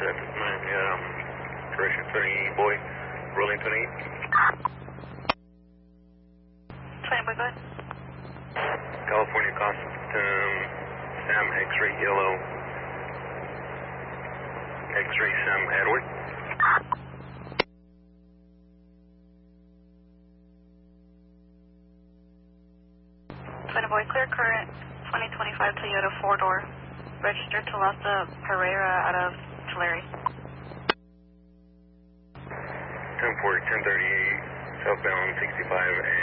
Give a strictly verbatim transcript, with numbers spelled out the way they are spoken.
seven nine, yeah, um, correction twenty boy, rolling twenty-eight. twenty boy, go ahead. California Custom, Sam X-ray yellow, X-ray Sam Edward. twenty boy, clear current, twenty twenty-five Toyota four-door, registered to Lhasa Pereira out of Tulare. ten four, ten thirty-eight, southbound sixty-five